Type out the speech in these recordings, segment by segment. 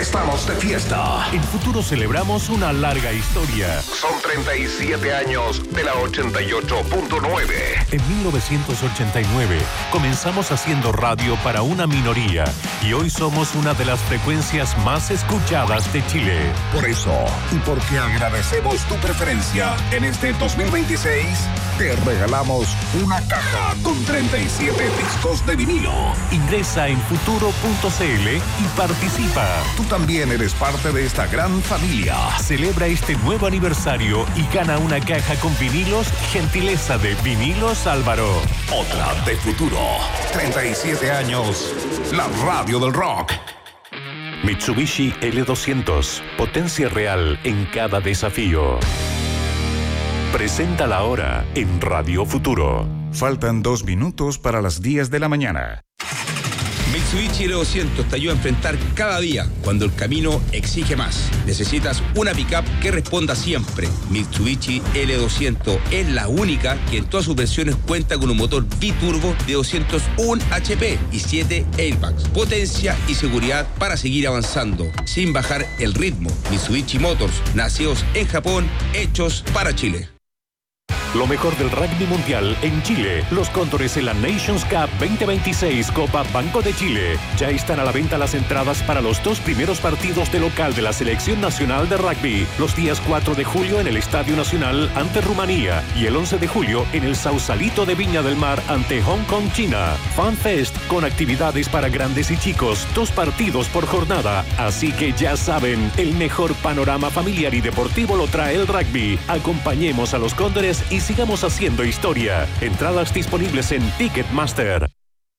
estamos de fiesta. En Futuro celebramos una larga historia. Son 37 años de la 88.9. En 1989 comenzamos haciendo radio para una minoría y hoy somos una de las frecuencias más escuchadas de Chile. Por eso, y porque agradecemos tu preferencia, en este 2026 te regalamos una caja con 37 discos de vinilo. Ingresa en futuro.cl y participa. Tú también eres parte de esta gran familia. Celebra este nuevo aniversario y gana una caja con vinilos, gentileza de Vinilos Álvaro. Otra de Futuro. 37 años. La radio del rock. Mitsubishi L200. Potencia real en cada desafío. Presenta la hora en Radio Futuro. Faltan 2 minutos para las 10 de la mañana. Mitsubishi L200 te ayuda a enfrentar cada día cuando el camino exige más. Necesitas una pickup que responda siempre. Mitsubishi L200 es la única que en todas sus versiones cuenta con un motor biturbo de 201 HP y 7 airbags. Potencia y seguridad para seguir avanzando sin bajar el ritmo. Mitsubishi Motors, nacidos en Japón, hechos para Chile. Lo mejor del rugby mundial en Chile. Los Cóndores en la Nations Cup 2026 Copa Banco de Chile. Ya están a la venta las entradas para los 2 primeros partidos de local de la Selección Nacional de Rugby. Los días 4 de julio en el Estadio Nacional ante Rumanía y el 11 de julio en el Sausalito de Viña del Mar ante Hong Kong, China. Fan Fest con actividades para grandes y chicos. 2 partidos por jornada. Así que ya saben, el mejor panorama familiar y deportivo lo trae el rugby. Acompañemos a los Cóndores y sigamos haciendo historia. Entradas disponibles en Ticketmaster.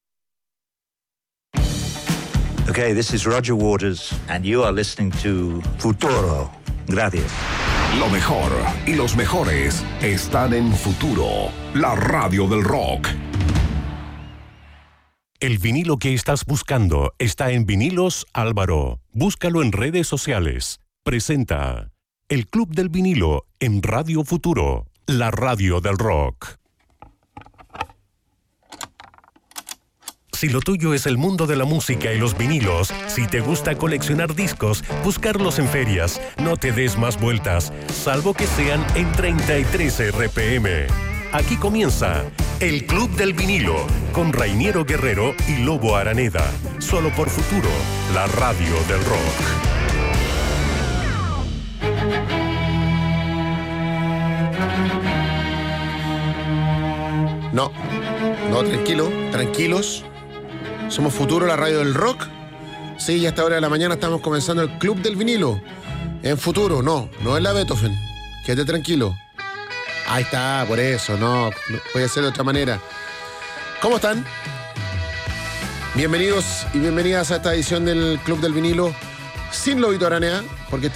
Okay, this is Roger Waters, and you are listening to Futuro. Gracias. Lo mejor y los mejores están en Futuro, la radio del rock. El vinilo que estás buscando está en Vinilos Álvaro. Búscalo en redes sociales. Presenta El Club del Vinilo en Radio Futuro. La radio del rock. Si lo tuyo es el mundo de la música y los vinilos, si te gusta coleccionar discos, buscarlos en ferias, no te des más vueltas, salvo que sean en 33 RPM. Aquí comienza El Club del Vinilo, con Rainiero Guerrero y Lobo Araneda. Solo por Futuro, la radio del rock. No, tranquilos. Somos Futuro, la radio del rock. Sí, y a esta hora de la mañana estamos comenzando el Club del Vinilo. En Futuro, no es la Beethoven. Quédate tranquilo. Ahí está, por eso, no puede ser de otra manera. ¿Cómo están? Bienvenidos y bienvenidas a esta edición del Club del Vinilo sin Lobito Aranea, porque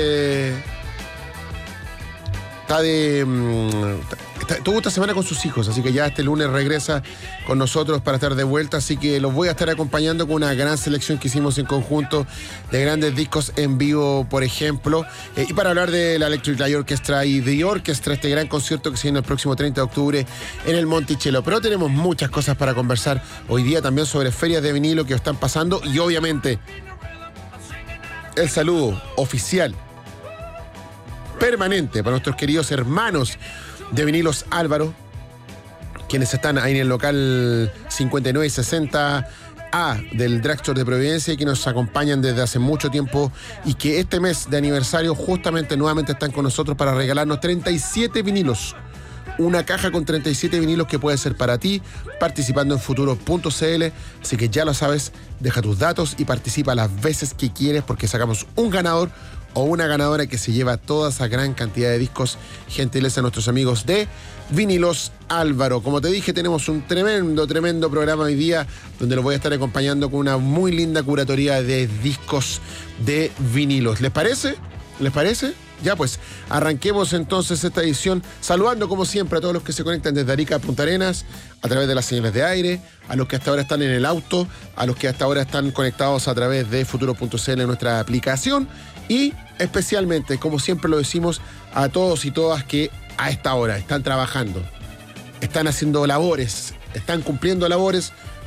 tuvo esta semana con sus hijos, así que ya este lunes regresa con nosotros para estar de vuelta, así que los voy a estar acompañando con una gran selección que hicimos en conjunto de grandes discos en vivo, por ejemplo, y para hablar de la Electric Light Orchestra y The Orchestra, este gran concierto que se viene el próximo 30 de octubre en el Monticello. Pero tenemos muchas cosas para conversar hoy día también sobre ferias de vinilo que están pasando y obviamente el saludo oficial permanente para nuestros queridos hermanos de Vinilos Álvaro, quienes están ahí en el local 5960A del Drugstore de Providencia y que nos acompañan desde hace mucho tiempo y que este mes de aniversario justamente nuevamente están con nosotros para regalarnos 37 vinilos. Una caja con 37 vinilos que puede ser para ti, participando en futuro.cl. Así que ya lo sabes, deja tus datos y participa las veces que quieres porque sacamos un ganador o una ganadora que se lleva toda esa gran cantidad de discos, gentileza a nuestros amigos de Vinilos Álvaro. Como te dije, tenemos un tremendo programa hoy día donde los voy a estar acompañando con una muy linda curatoría de discos de vinilos. ¿Les parece? Ya pues, arranquemos entonces esta edición saludando como siempre a todos los que se conectan desde Arica a Punta Arenas a través de las señales de aire, a los que hasta ahora están en el auto, a los que hasta ahora están conectados a través de futuro.cl en nuestra aplicación y especialmente, como siempre lo decimos, a todos y todas que a esta hora están trabajando, están haciendo labores, están cumpliendo labores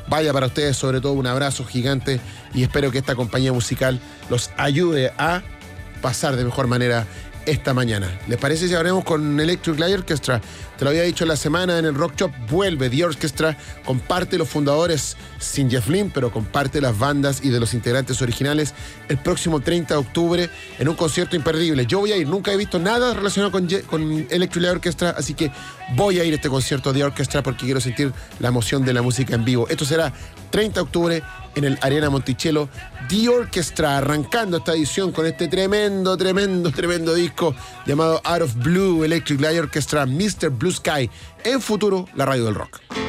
vaya para ustedes sobre todo un abrazo gigante y espero que esta compañía musical los ayude a pasar de mejor manera esta mañana. ¿Les parece si hablemos con Electric Light Orchestra? Te lo había dicho en la semana en el Rock Shop, vuelve The Orchestra, comparte los fundadores sin Jeff Lynne, pero comparte las bandas y de los integrantes originales el próximo 30 de octubre en un concierto imperdible. Yo voy a ir, nunca he visto nada relacionado con Electric Light Orchestra, así que voy a ir a este concierto de Orchestra porque quiero sentir la emoción de la música en vivo. Esto será 30 de octubre en el Arena Monticello. The Orchestra arrancando esta edición con este tremendo disco llamado Out of Blue, Electric Light Orchestra, Mr. Blue Sky, en Futuro, la radio del rock.